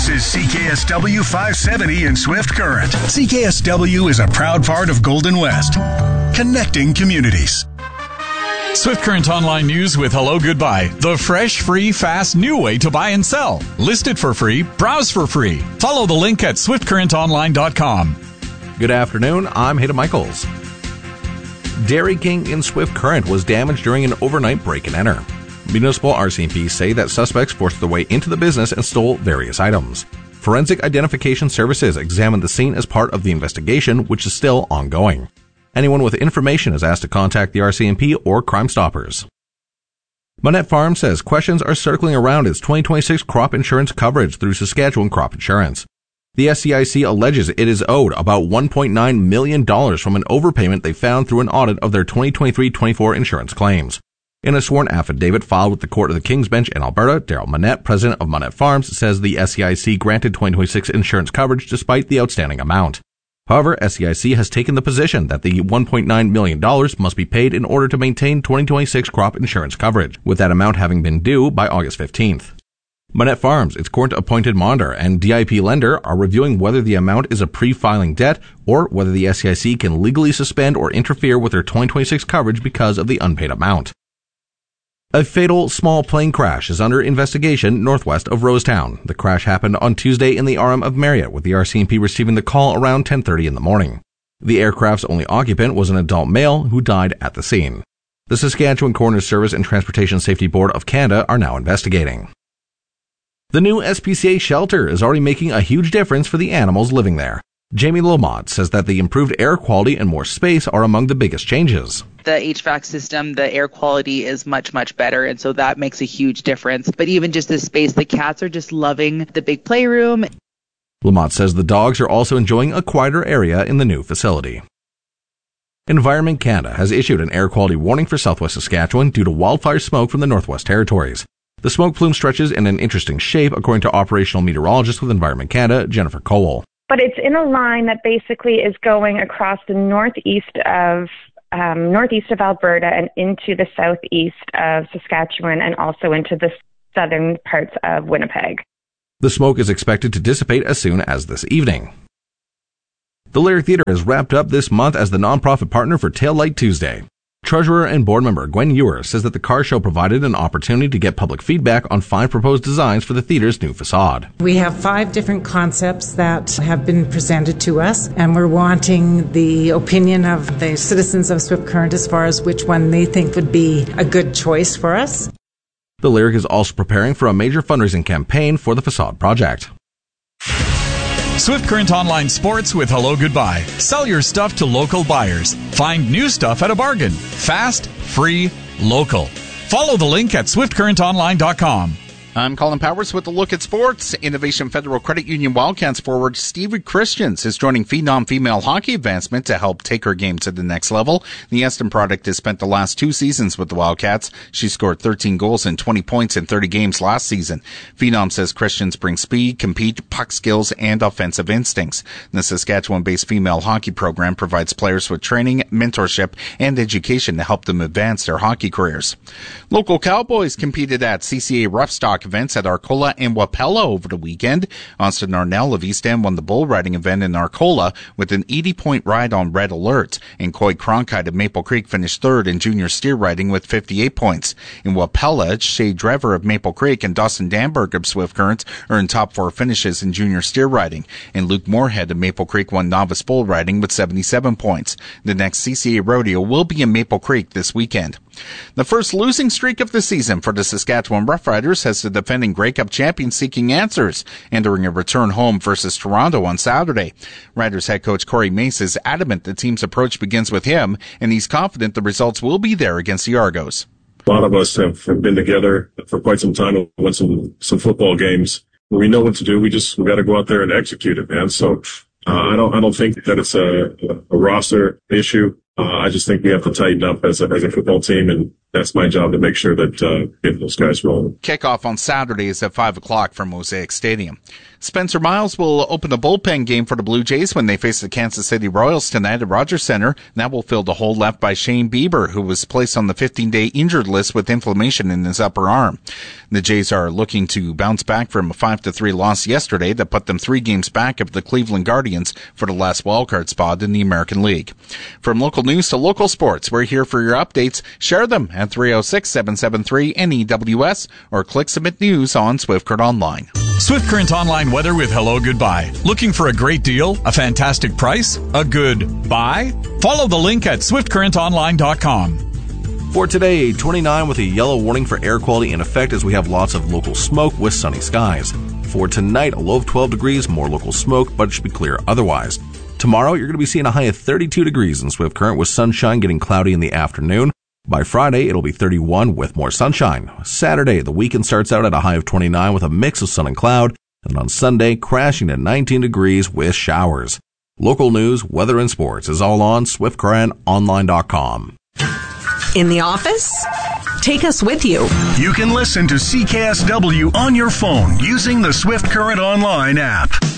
is CKSW 570 in Swift Current. CKSW is a proud part of Golden West, connecting communities. Swift Current Online News with Hello Goodbye. The fresh, free, fast, new way to buy and sell. List it for free. Browse for free. Follow the link at swiftcurrentonline.com. Good afternoon. I'm Hayden Michaels. Dairy King in Swift Current was damaged during an overnight break-and-enter. Municipal RCMP say that suspects forced their way into the business and stole various items. Forensic Identification Services examined the scene as part of the investigation, which is still ongoing. Anyone with information is asked to contact the RCMP or Crime Stoppers. Monette Farm says questions are circling around its 2026 crop insurance coverage through Saskatchewan Crop Insurance. The SCIC alleges it is owed about $1.9 million from an overpayment they found through an audit of their 2023-24 insurance claims. In a sworn affidavit filed with the Court of the King's Bench in Alberta, Daryl Monette, president of Monette Farms, says the SCIC granted 2026 insurance coverage despite the outstanding amount. However, SCIC has taken the position that the $1.9 million must be paid in order to maintain 2026 crop insurance coverage, with that amount having been due by August 15th. Monette Farms, its court-appointed monitor, and DIP lender are reviewing whether the amount is a pre-filing debt or whether the SCIC can legally suspend or interfere with their 2026 coverage because of the unpaid amount. A fatal small plane crash is under investigation northwest of Rosetown. The crash happened on Tuesday in the RM of Marriott, with the RCMP receiving the call around 10:30 in the morning. The aircraft's only occupant was an adult male who died at the scene. The Saskatchewan Coroner's Service and Transportation Safety Board of Canada are now investigating. The new SPCA shelter is already making a huge difference for the animals living there. Jamie Lamont says that the improved air quality and more space are among the biggest changes. The HVAC system, the air quality is much, much better, and so that makes a huge difference. But even just the space, the cats are just loving the big playroom. Lamont says the dogs are also enjoying a quieter area in the new facility. Environment Canada has issued an air quality warning for southwest Saskatchewan due to wildfire smoke from the Northwest Territories. The smoke plume stretches in an interesting shape, according to operational meteorologist with Environment Canada, Jennifer Cole. But it's in a line that basically is going across the northeast of Alberta and into the southeast of Saskatchewan and also into the southern parts of Winnipeg. The smoke is expected to dissipate as soon as this evening. The Lyric Theatre has wrapped up this month as the nonprofit partner for Taillight Tuesday. Treasurer and board member Gwen Ewer says that the car show provided an opportunity to get public feedback on 5 proposed designs for the theatre's new facade. We have 5 different concepts that have been presented to us, and we're wanting the opinion of the citizens of Swift Current as far as which one they think would be a good choice for us. The Lyric is also preparing for a major fundraising campaign for the facade project. Swift Current Online Sports with Hello Goodbye. Sell your stuff to local buyers. Find new stuff at a bargain. Fast, free, local. Follow the link at swiftcurrentonline.com. I'm Colin Powers with a look at sports. Innovation Federal Credit Union Wildcats forward Stevie Christians is joining Phenom Female Hockey Advancement to help take her game to the next level. The Eston product has spent the last 2 seasons with the Wildcats. She scored 13 goals and 20 points in 30 games last season. Phenom says Christians bring speed, compete, puck skills, and offensive instincts. The Saskatchewan-based female hockey program provides players with training, mentorship, and education to help them advance their hockey careers. Local Cowboys competed at CCA Rough Stock events at Arcola and Wapella over the weekend. Austin Arnell of East End won the bull riding event in Arcola with an 80-point ride on Red Alert, and Coy Cronkite of Maple Creek finished third in junior steer riding with 58 points. In Wapella, Shay Drever of Maple Creek and Dawson Danberg of Swift Current earned top 4 finishes in junior steer riding, and Luke Moorhead of Maple Creek won novice bull riding with 77 points. The next CCA rodeo will be in Maple Creek this weekend. The first losing streak of the season for the Saskatchewan Roughriders has the defending Grey Cup champions seeking answers, entering a return home versus Toronto on Saturday. Riders head coach Corey Mace is adamant the team's approach begins with him, and he's confident the results will be there against the Argos. A lot of us have been together for quite some time and won some football games. We know what to do. We got to go out there and execute it, man. So I don't think that it's a roster issue. I just think we have to tighten up as a football team, and that's my job to make sure that get those guys rolling. Kickoff on Saturday is at 5 o'clock from Mosaic Stadium. Spencer Miles will open the bullpen game for the Blue Jays when they face the Kansas City Royals tonight at Rogers Center. And that will fill the hole left by Shane Bieber, who was placed on the 15-day injured list with inflammation in his upper arm. The Jays are looking to bounce back from a 5-3 loss yesterday that put them 3 games back of the Cleveland Guardians for the last wildcard spot in the American League. From local news to local sports, we're here for your updates. Share them at 306-773-NEWS or click Submit News on Swift Current Online. Swift Current Online weather with Hello Goodbye. Looking for a great deal, a fantastic price, a good buy? Follow the link at swiftcurrentonline.com. For today, 29 with a yellow warning for air quality in effect as we have lots of local smoke with sunny skies. For tonight, a low of 12 degrees, more local smoke, but it should be clear otherwise. Tomorrow, you're going to be seeing a high of 32 degrees in Swift Current with sunshine getting cloudy in the afternoon. By Friday, it'll be 31 with more sunshine. Saturday, the weekend starts out at a high of 29 with a mix of sun and cloud. And on Sunday, crashing to 19 degrees with showers. Local news, weather, and sports is all on SwiftCurrentOnline.com. In the office? Take us with you. You can listen to CKSW on your phone using the Swift Current Online app.